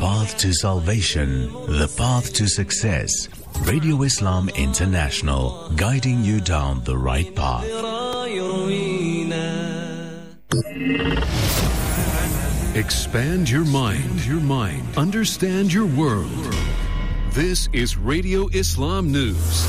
path to salvation, the path to success. Radio Islam International, guiding you down the right path. Expand your mind. Understand your world. This is Radio Islam News.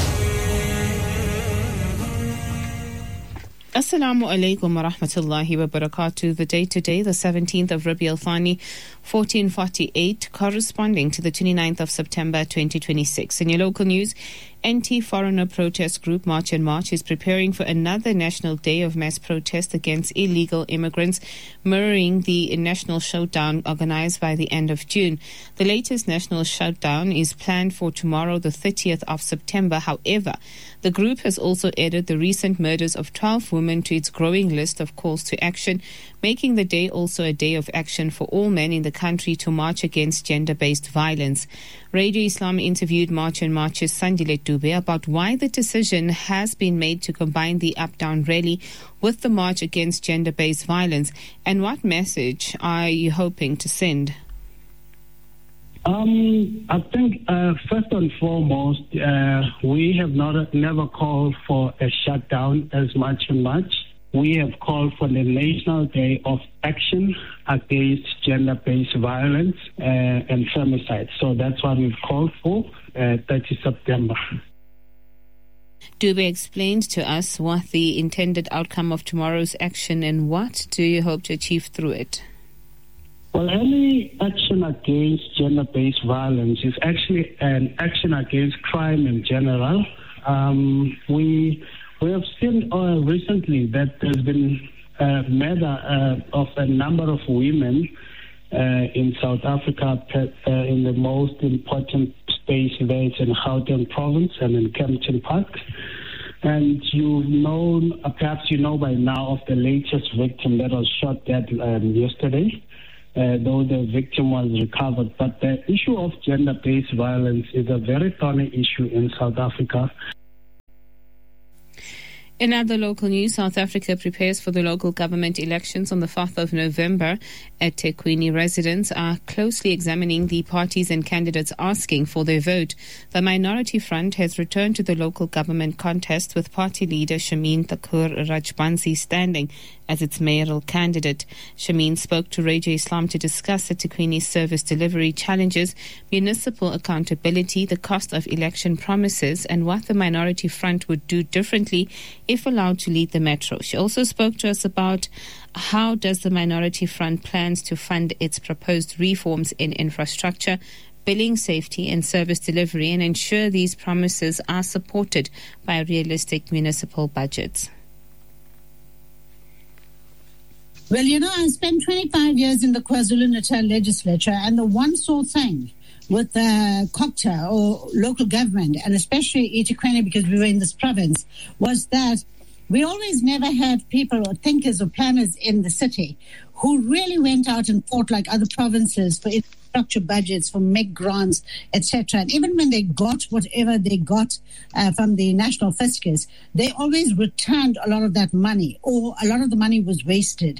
Assalamu alaikum wa rahmatullahi wa barakatuh. The date today, the 17th of Rabi al-Thani, 1448, corresponding to the 29th of September 2026. In your local news, anti-foreigner protest group March and March is preparing for another national day of mass protest against illegal immigrants, mirroring the national shutdown organized by the end of June. The latest national shutdown is planned for tomorrow, the 30th of September. However, the group has also added the recent murders of 12 women to its growing list of calls to action, making the day also a day of action for all men in the country to march against gender-based violence. Radio Islam interviewed March and March's Sandilet Dube about why the decision has been made to combine the up-down rally with the march against gender-based violence, and what message are you hoping to send? I think first and foremost, we have never called for a shutdown as March and March. We have called for the National Day of Action against gender-based violence and femicide. So that's what we've called for, 30 September. Dube explained to us what the intended outcome of tomorrow's action and what do you hope to achieve through it? Well, any action against gender-based violence is actually an action against crime in general. We have seen recently that there's been a murder of a number of women in South Africa, in the most important space there. It's in Gauteng province and in Kempton Park. And perhaps you know by now of the latest victim that was shot dead yesterday, though the victim was recovered. But the issue of gender-based violence is a very thorny issue in South Africa. In other local news, South Africa prepares for the local government elections on the 4th of November. At eThekwini, residents are closely examining the parties and candidates asking for their vote. The Minority Front has returned to the local government contest with party leader Shamin Thakur Rajbansi standing as its mayoral candidate. Shamin spoke to Radio Islam to discuss eThekwini's service delivery challenges, municipal accountability, the cost of election promises, and what the Minority Front would do differently if allowed to lead the metro. She also spoke to us about how does the Minority Front plans to fund its proposed reforms in infrastructure, billing, safety and service delivery, and ensure these promises are supported by realistic municipal budgets. Well, I spent 25 years in the KwaZulu-Natal legislature, and the one sore thing with the COGTA or local government, and especially eThekwini because we were in this province, was that we always never had people or thinkers or planners in the city who really went out and fought like other provinces for infrastructure budgets, for MEG grants, etc. And even when they got whatever they got from the national fiscus, they always returned a lot of that money, or a lot of the money was wasted.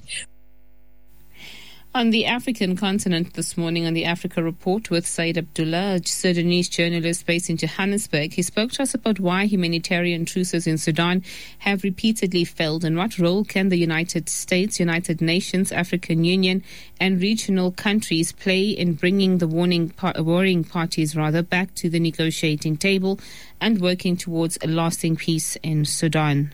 On the African continent this morning on the Africa Report with Said Abdullah, a Sudanese journalist based in Johannesburg, he spoke to us about why humanitarian truces in Sudan have repeatedly failed and what role can the United States, United Nations, African Union and regional countries play in bringing the warring parties back to the negotiating table and working towards a lasting peace in Sudan.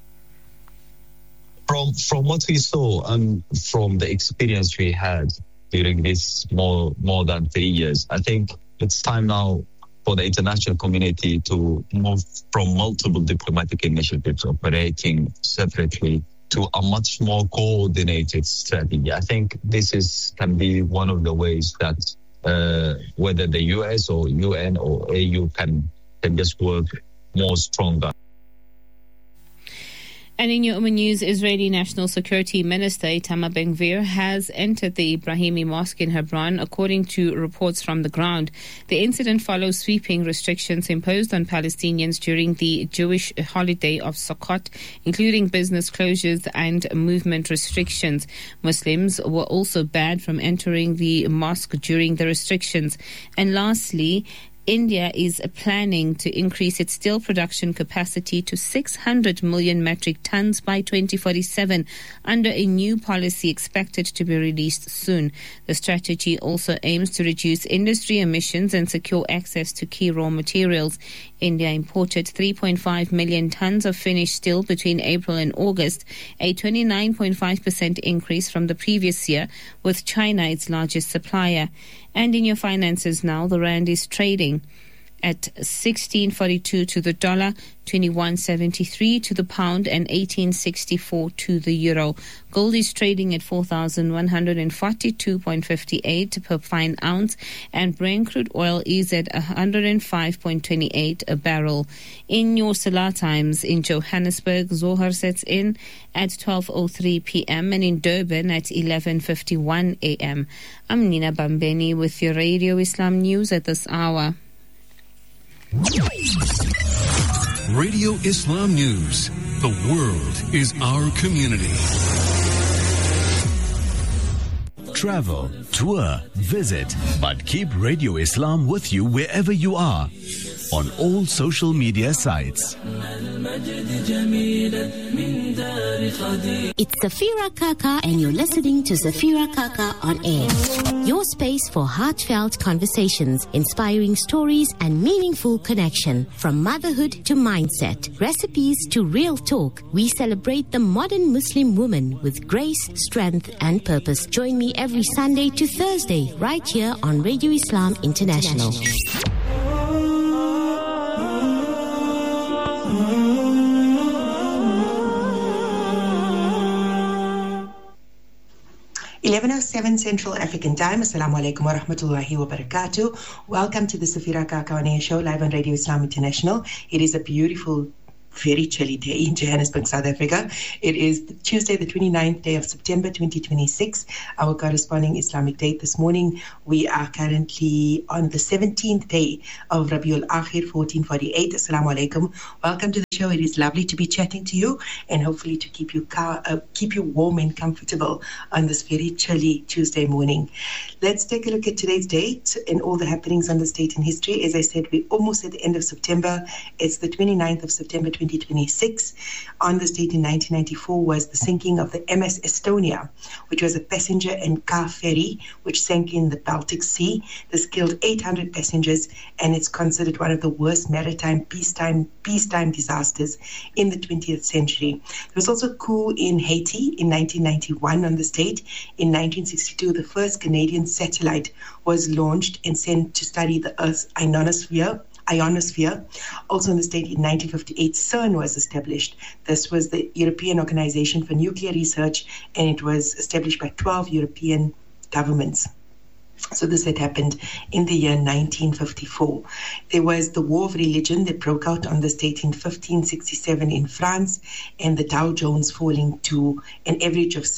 From what we saw and from the experience we had during this more than 3 years, I think it's time now for the international community to move from multiple diplomatic initiatives operating separately to a much more coordinated strategy. I think this can be one of the ways that whether the US or UN or AU can just work more stronger. And in your Oman news, Israeli National Security Minister Itamar Ben-Gvir has entered the Ibrahimi Mosque in Hebron, according to reports from the ground. The incident follows sweeping restrictions imposed on Palestinians during the Jewish holiday of Sukkot, including business closures and movement restrictions. Muslims were also banned from entering the mosque during the restrictions. And lastly, India is planning to increase its steel production capacity to 600 million metric tons by 2047 under a new policy expected to be released soon. The strategy also aims to reduce industry emissions and secure access to key raw materials. India imported 3.5 million tons of finished steel between April and August, a 29.5% increase from the previous year, with China its largest supplier. And in your finances now, the rand is trading at 16.42 to the dollar, 21.73 to the pound, and 18.64 to the euro. Gold is trading at 4,142.58 per fine ounce, and Brent crude oil is at 105.28 a barrel. In your Salah times, in Johannesburg, Zohar sets in at 12:03 p.m. and in Durban at 11:51 a.m. I'm Nina Bambeni with your Radio Islam News at this hour. Radio Islam News. The world is our community. Travel, tour, visit, but keep Radio Islam with you wherever you are. On all social media sites. It's Zafira Kaka and you're listening to Zafira Kaka on air. Your space for heartfelt conversations, inspiring stories and meaningful connection. From motherhood to mindset, recipes to real talk, we celebrate the modern Muslim woman with grace, strength and purpose. Join me every Sunday to Thursday right here on Radio Islam International. 11:07 Central African Time. Assalamu alaikum wa rahmatullahi wa barakatuh. Welcome to the Zafira Kaka on Air show live on Radio Islam International. It is a beautiful, very chilly day in Johannesburg, South Africa. It is Tuesday, the 29th day of September 2026, our corresponding Islamic date. This morning, we are currently on the 17th day of Rabiul Akhir 1448. Assalamu alaikum. Welcome to the show. It is lovely to be chatting to you and hopefully to keep you warm and comfortable on this very chilly Tuesday morning. Let's take a look at today's date and all the happenings on this date in history. As I said, we're almost at the end of September. It's the 29th of September 2026. On this date in 1994 was the sinking of the MS Estonia, which was a passenger and car ferry which sank in the Baltic Sea. This killed 800 passengers and it's considered one of the worst maritime peacetime disasters in the 20th century. There was also a coup in Haiti in 1991 on this date. In 1962, the first Canadian satellite was launched and sent to study the Earth's ionosphere. Also on this date in 1958, CERN was established. This was the European Organization for Nuclear Research, and it was established by 12 European governments. So this had happened in the year 1954. There was the War of Religion that broke out on this date in 1567 in France, and the Dow Jones falling to an average of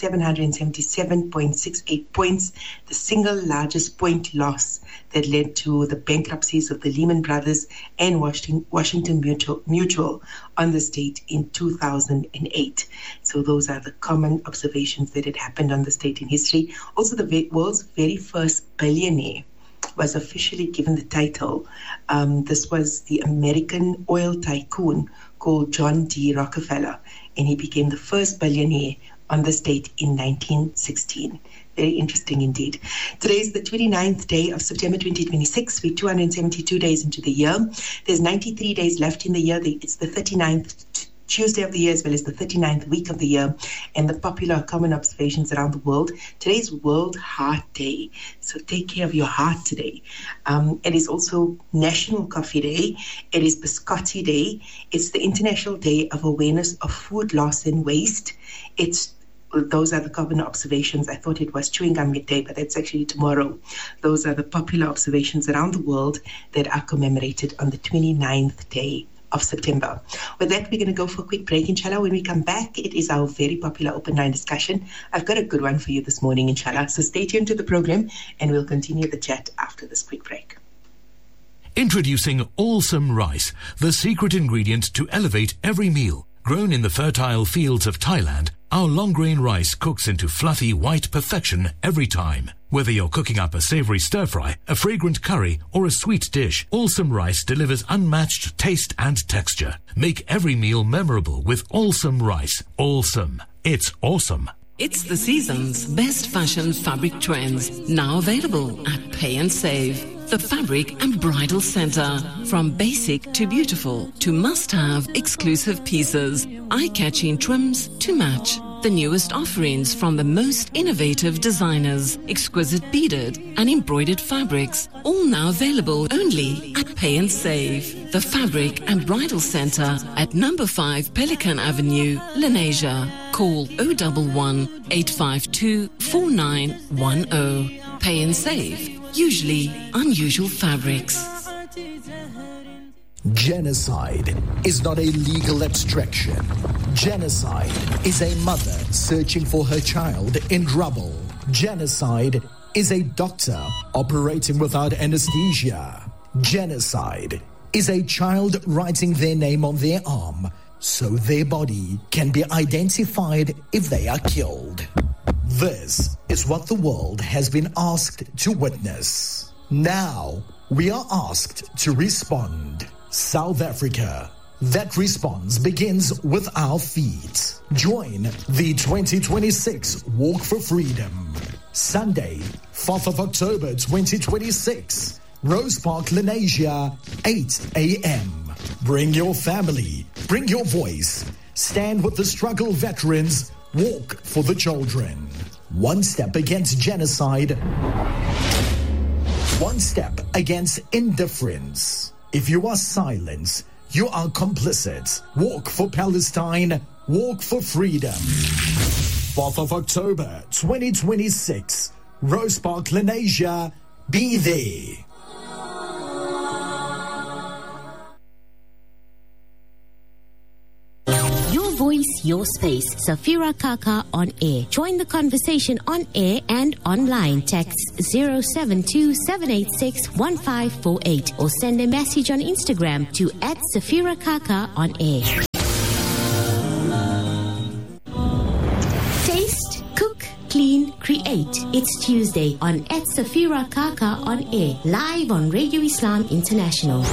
777.68 points, the single largest point loss that led to the bankruptcies of the Lehman Brothers and Washington Mutual on this date in 2008. So those are the common observations that had happened on this date in history. Also, the world's very first billionaire was officially given the title. This was the American oil tycoon called John D. Rockefeller, and he became the first billionaire on this date in 1916. Very interesting indeed. Today is the 29th day of September 2026. We're 272 days into the year. There's 93 days left in the year. It's the 39th Tuesday of the year as well as the 39th week of the year, and the popular common observations around the world. Today is World Heart Day, so take care of your heart today. It is also National Coffee Day. It is Biscotti Day. It's the International Day of Awareness of Food Loss and Waste. Those are the common observations. I thought it was Chewing Gum Day, but that's actually tomorrow. Those are the popular observations around the world that are commemorated on the 29th day of September. With that, we're going to go for a quick break, inshallah. When we come back, it is our very popular open line discussion. I've got a good one for you this morning, inshallah. So stay tuned to the program and we'll continue the chat after this quick break. Introducing Awesome Rice, the secret ingredient to elevate every meal. Grown in the fertile fields of Thailand, our long-grain rice cooks into fluffy white perfection every time. Whether you're cooking up a savory stir-fry, a fragrant curry, or a sweet dish, Awesome Rice delivers unmatched taste and texture. Make every meal memorable with Awesome Rice. Awesome. It's awesome. It's the season's best fashion fabric trends, now available at Pay and Save. The Fabric and Bridal Center. From basic to beautiful to must-have exclusive pieces, eye-catching trims to match. The newest offerings from the most innovative designers, exquisite beaded and embroidered fabrics, all now available only at Pay and Save. The Fabric and Bridal Center at number 5 Pelican Avenue, Lenasia. Call 011 852 4910. Pay and Save. Usually unusual fabrics. Genocide is not a legal abstraction. Genocide is a mother searching for her child in rubble. Genocide is a doctor operating without anesthesia. Genocide is a child writing their name on their arm so their body can be identified if they are killed. This is what the world has been asked to witness. Now, we are asked to respond. South Africa. That response begins with our feet. Join the 2026 Walk for Freedom. Sunday, 4th of October 2026. Rose Park, Lenasia, 8 a.m. Bring your family. Bring your voice. Stand with the struggle veterans. Walk for the children. One step against genocide. One step against indifference. If you are silent, you are complicit. Walk for Palestine. Walk for freedom. 4th of October 2026. Rose Park, Lenasia. Be there. Voice, your space. Safira Kaka on air. Join the conversation on air and online. Text 072-786-1548 or send a message on Instagram to @Safira Kaka on air. Taste, cook, clean, create. It's Tuesday on @Safira Kaka on air. Live on Radio Islam International.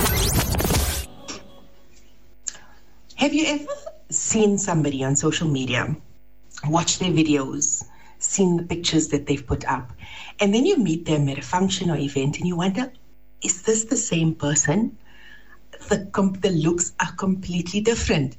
Have you ever seen somebody on social media, watch their videos, seen the pictures that they've put up, and then you meet them at a function or event and you wonder, is this the same person? The looks are completely different.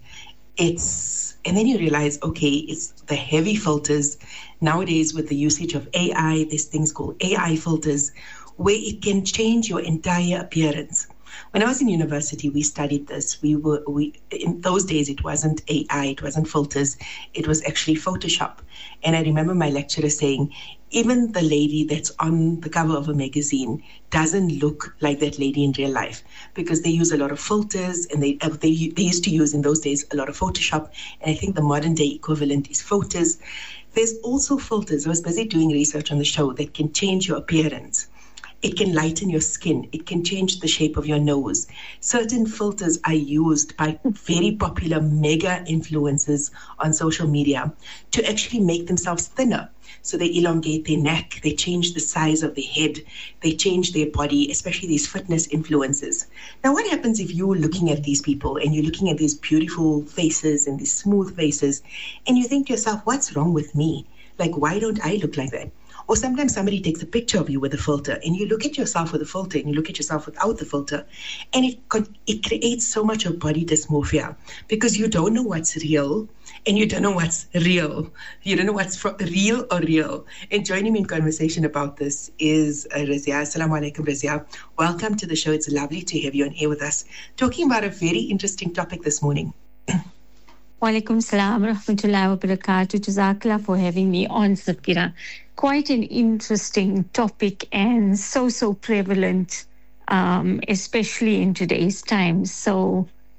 And then you realize, okay, it's the heavy filters. Nowadays with the usage of AI, there's things called AI filters where it can change your entire appearance. When I was in university, we studied this. In those days, it wasn't AI, it wasn't filters, it was actually Photoshop. And I remember my lecturer saying, even the lady that's on the cover of a magazine doesn't look like that lady in real life because they use a lot of filters and they used to use in those days a lot of Photoshop. And I think the modern day equivalent is photos. There's also filters. I was busy doing research on the show that can change your appearance. It can lighten your skin. It can change the shape of your nose. Certain filters are used by very popular mega influencers on social media to actually make themselves thinner. So they elongate their neck, they change the size of their head, they change their body, especially these fitness influencers. Now, what happens if you're looking at these people and you're looking at these beautiful faces and these smooth faces and you think to yourself, what's wrong with me? Like, why don't I look like that? Or sometimes somebody takes a picture of you with a filter and you look at yourself with a filter and you look at yourself without the filter, and it creates so much of body dysmorphia because you don't know what's real and you don't know what's real. You don't know what's real or real. And joining me in conversation about this is Razia. Assalamu alaikum, Razia. Welcome to the show. It's lovely to have you on air with us, talking about a very interesting topic this morning. Walaikum salam rahmatullahi wa barakatuh. Jazakallah for having me on, Safira. Quite an interesting topic and so prevalent, especially in today's times. So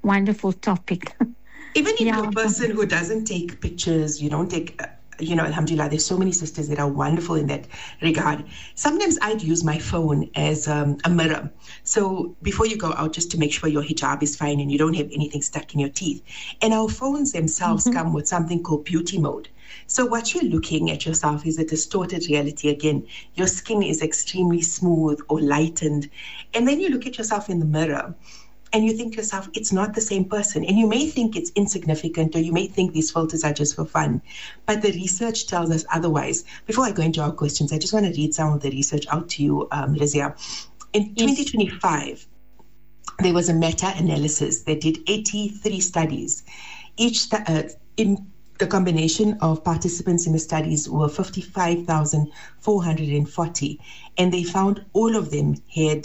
wonderful topic. Even if you're a person who doesn't take pictures, you don't take, alhamdulillah, there's so many sisters that are wonderful in that regard. Sometimes I'd use my phone as a mirror. So before you go out, just to make sure your hijab is fine and you don't have anything stuck in your teeth. And our phones themselves come with something called beauty mode. So what you're looking at yourself is a distorted reality again. Your skin is extremely smooth or lightened. And then you look at yourself in the mirror and you think to yourself, it's not the same person. And you may think it's insignificant, or you may think these filters are just for fun. But the research tells us otherwise. Before I go into our questions, I just want to read some of the research out to you, Razia. In 2025, there was a meta-analysis that did 83 studies. In the combination of participants in the studies were 55,440. And they found all of them had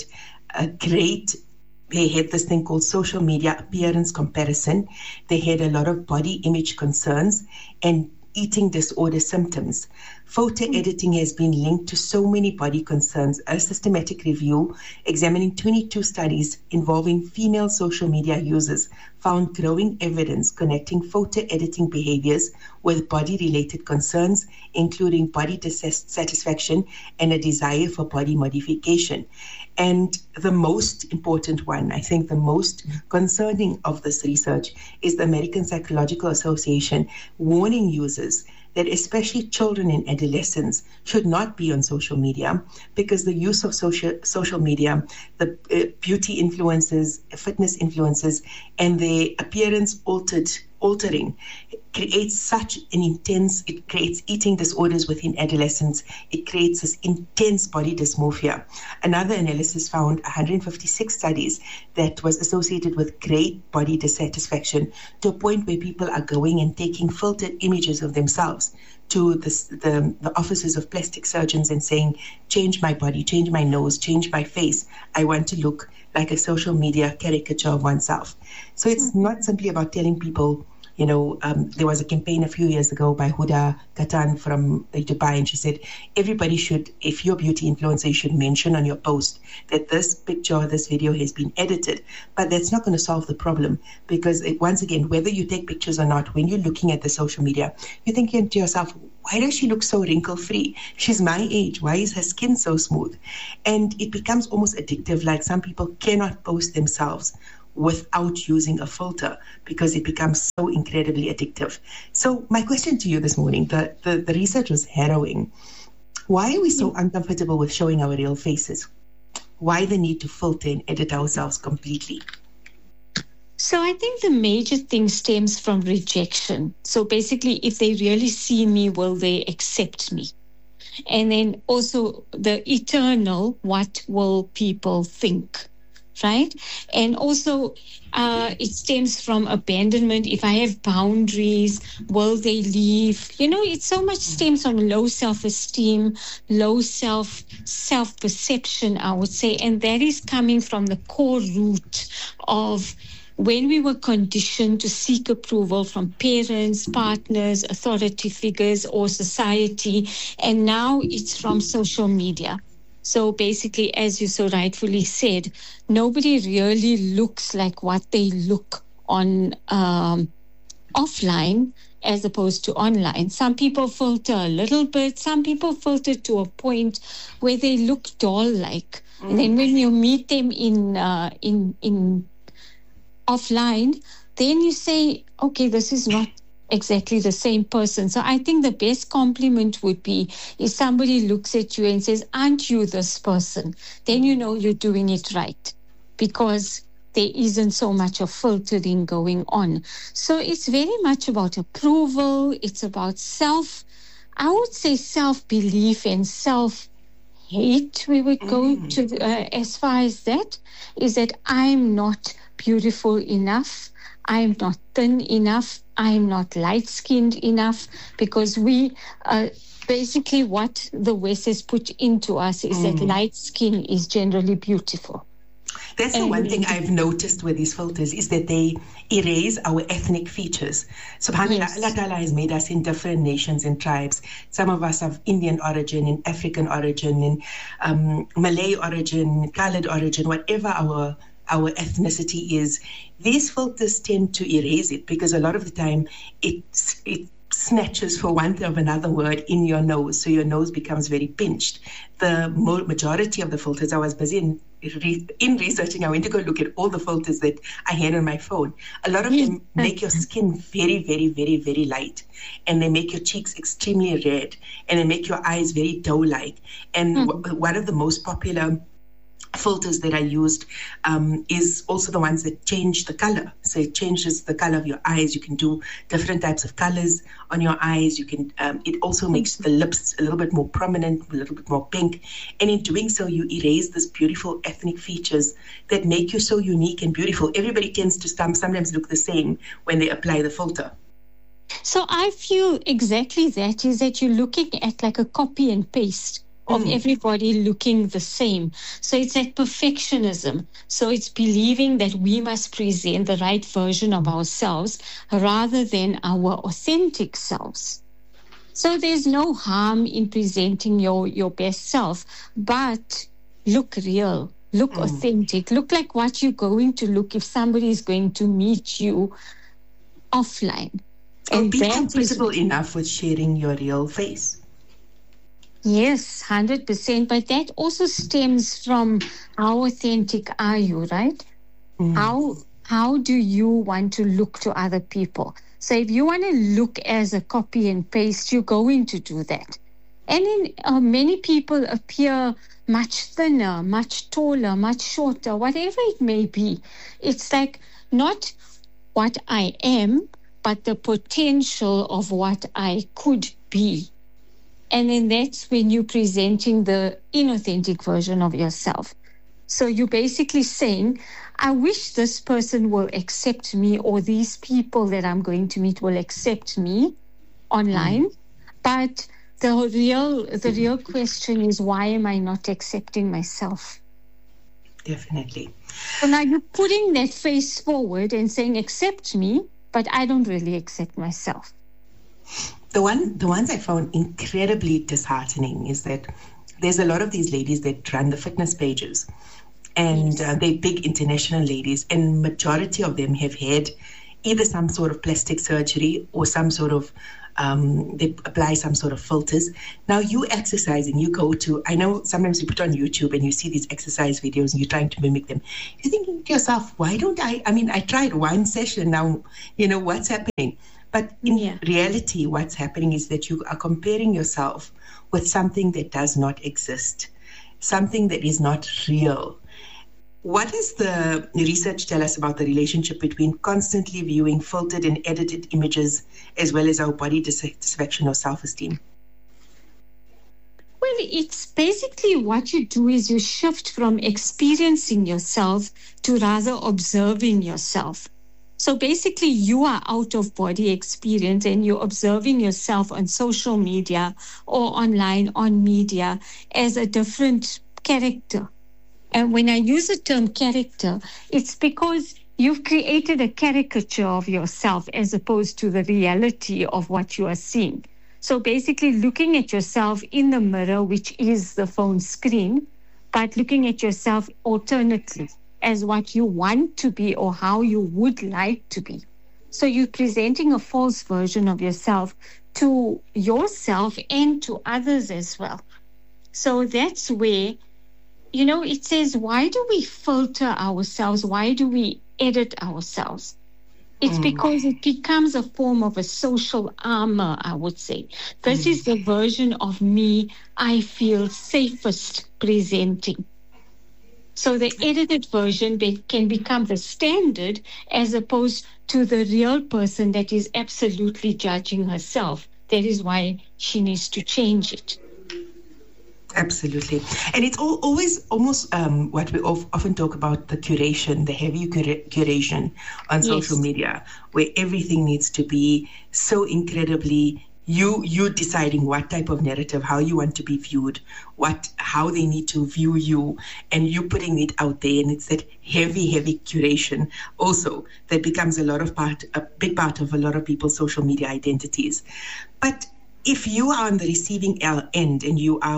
they had this thing called social media appearance comparison. They had a lot of body image concerns and eating disorder symptoms. Photo editing has been linked to so many body concerns. A systematic review examining 22 studies involving female social media users found growing evidence connecting photo editing behaviors with body-related concerns, including body dissatisfaction and a desire for body modification. And the most important one, I think the most concerning of this research, is the American Psychological Association warning users that especially children and adolescents should not be on social media, because the use of social media, the beauty influencers, fitness influencers, and the appearance altering creates such an intense, it creates eating disorders within adolescents. It creates this intense body dysmorphia. Another analysis found 156 studies that was associated with great body dissatisfaction, to a point where people are going and taking filtered images of themselves to the offices of plastic surgeons and saying, change my body, change my nose, change my face. I want to look like a social media caricature of oneself. So it's not simply about telling people, there was a campaign a few years ago by Huda Katan from Dubai, and she said, everybody should, if you're a beauty influencer, you should mention on your post that this picture or this video has been edited. But that's not going to solve the problem, because once again, whether you take pictures or not, when you're looking at the social media, you're thinking to yourself, why does she look so wrinkle-free? She's my age. Why is her skin so smooth? And it becomes almost addictive. Like, some people cannot post themselves without using a filter, because it becomes so incredibly addictive. So my question to you this morning, the research was harrowing. Why are we so uncomfortable with showing our real faces? Why the need to filter and edit ourselves completely? So I think the major thing stems from rejection. So basically, if they really see me, will they accept me? And then also the eternal, what will people think? Right? And also it stems from abandonment. If I have boundaries, will they leave? It so much stems from low self-esteem, low self-perception, I would say. And that is coming from the core root of when we were conditioned to seek approval from parents, partners, authority figures, or society. And now it's from social media. So basically, as you so rightfully said, nobody really looks like what they look on offline as opposed to online. Some people filter a little bit. Some people filter to a point where they look doll-like. And then when you meet them in offline, then you say, okay, this is not exactly the same person. So I think the best compliment would be if somebody looks at you and says, aren't you this person? Then you know you're doing it right, because there isn't so much of filtering going on. So it's very much about approval. It's about self-belief and self-hate. We would go to as far as that, is that I'm not beautiful enough. I'm not thin enough. I'm not light-skinned enough, because we basically what the West has put into us is that light skin is generally beautiful. That's the one thing I've noticed with these filters, is that they erase our ethnic features. SubhanAllah, yes. Allah Ta'ala has made us in different nations and tribes. Some of us have Indian origin, and African origin, and Malay origin, colored origin, whatever our our ethnicity is, these filters tend to erase it, because a lot of the time it snatches, for want of another word, in your nose, so your nose becomes very pinched. The majority of the filters, I was busy in researching, I went to go look at all the filters that I had on my phone. A lot of them make your skin very, very, very, very light, and they make your cheeks extremely red, and they make your eyes very doe-like. And one of the most popular filters that I used is also the ones that change the color. So it changes the color of your eyes. You can do different types of colors on your eyes. You can. It also makes the lips a little bit more prominent, a little bit more pink. And in doing so, you erase this beautiful ethnic features that make you so unique and beautiful. Everybody tends to sometimes look the same when they apply the filter. So I feel exactly that, is that you're looking at like a copy and paste of everybody looking the same. So it's that perfectionism. So it's believing that we must present the right version of ourselves rather than our authentic selves. So there's no harm in presenting your best self, but look real, look authentic, look like what you're going to look if somebody is going to meet you offline. And be comfortable enough with sharing your real face. Yes, 100%. But that also stems from how authentic are you, right? How do you want to look to other people? So if you want to look as a copy and paste, you're going to do that. And then many people appear much thinner, much taller, much shorter, whatever it may be. It's like not what I am, but the potential of what I could be. And then that's when you're presenting the inauthentic version of yourself. So you're basically saying, I wish this person will accept me, or these people that I'm going to meet will accept me online. But the real question is, why am I not accepting myself? Definitely. So now you're putting that face forward and saying, accept me, but I don't really accept myself. The ones I found incredibly disheartening is that there's a lot of these ladies that run the fitness pages, and they're big international ladies, and majority of them have had either some sort of plastic surgery or some sort of they apply some sort of filters. Now you exercising, you go to, I know sometimes you put on YouTube and you see these exercise videos and you're trying to mimic them. You're thinking to yourself, why don't I tried one session now, what's happening? But in reality, what's happening is that you are comparing yourself with something that does not exist, something that is not real. What does the research tell us about the relationship between constantly viewing filtered and edited images as well as our body dissatisfaction or self-esteem? Well, it's basically what you do is you shift from experiencing yourself to rather observing yourself. So basically, you are out of body experience and you're observing yourself on social media or online on media as a different character. And when I use the term character, it's because you've created a caricature of yourself as opposed to the reality of what you are seeing. So basically, looking at yourself in the mirror, which is the phone screen, but looking at yourself alternately as what you want to be or how you would like to be. So you're presenting a false version of yourself to yourself and to others as well. So that's where, it says, why do we filter ourselves? Why do we edit ourselves? It's because it becomes a form of a social armor, I would say. This is the version of me I feel safest presenting. So the edited version can become the standard as opposed to the real person that is absolutely judging herself. That is why she needs to change it. Absolutely. And it's always almost what we often talk about, the curation, the heavy curation on social media, where everything needs to be so incredibly you deciding what type of narrative, how you want to be viewed, how they need to view you, and you putting it out there. And it's that heavy curation also that becomes a big part of a lot of people's social media identities. But if you are on the receiving end and you are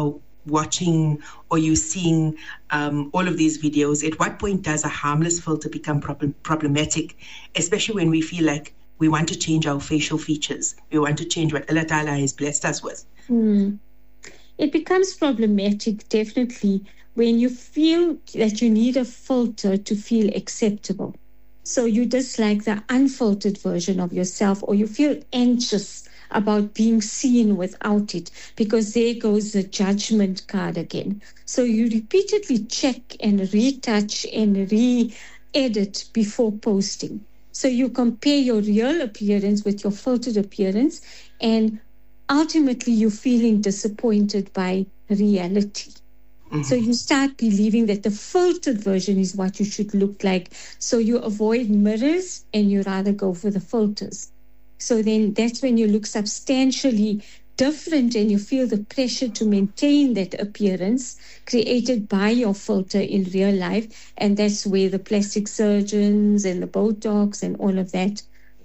watching or you're seeing all of these videos, at what point does a harmless filter become problematic, especially when we feel like we want to change our facial features, we want to change what Allah Ta'ala has blessed us with? It becomes problematic, definitely, when you feel that you need a filter to feel acceptable. So you dislike the unfiltered version of yourself, or you feel anxious about being seen without it, because there goes the judgment card again. So you repeatedly check and retouch and re-edit before posting. So you compare your real appearance with your filtered appearance, and ultimately you're feeling disappointed by reality. So you start believing that the filtered version is what you should look like. So you avoid mirrors and you rather go for the filters. So then that's when you look substantially different and you feel the pressure to maintain that appearance created by your filter in real life. And that's where the plastic surgeons and the Botox and all of that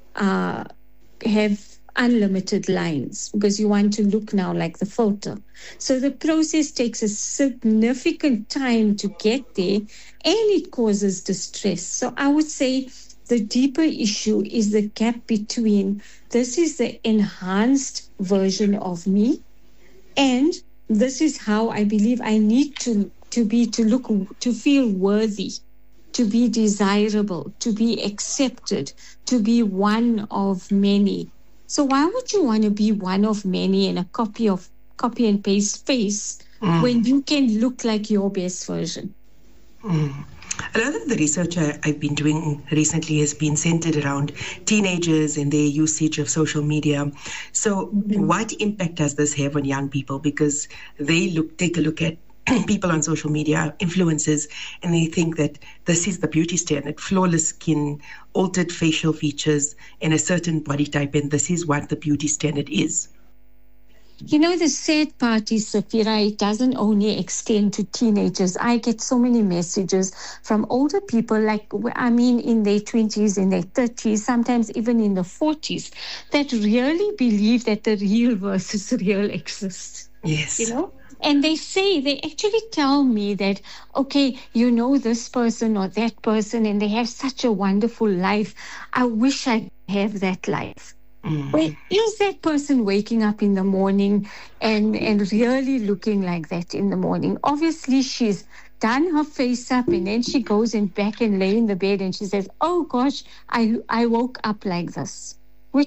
have unlimited lines, because you want to look now like the filter. So the process takes a significant time to get there, and it causes distress. So I would say the deeper issue is the gap between this is the enhanced version of me, and this is how I believe I need to look, to feel worthy, to be desirable, to be accepted, to be one of many. So why would you want to be one of many in a copy and paste face when you can look like your best version? A lot of the research I've been doing recently has been centered around teenagers and their usage of social media. So what impact does this have on young people? Because they take a look at people on social media, influencers, and they think that this is the beauty standard: flawless skin, altered facial features, and a certain body type, and this is what the beauty standard is. You know, the sad part is, Safira, it doesn't only extend to teenagers. I get so many messages from older people, in their 20s, in their 30s, sometimes even in the 40s, that really believe that the real versus real exists. Yes. You know? And they actually tell me that, okay, you know this person or that person, and they have such a wonderful life. I wish I have that life. Well, is that person waking up in the morning and really looking like that in the morning? Obviously, she's done her face up, and then she goes back and lay in the bed and she says, oh gosh, I woke up like this.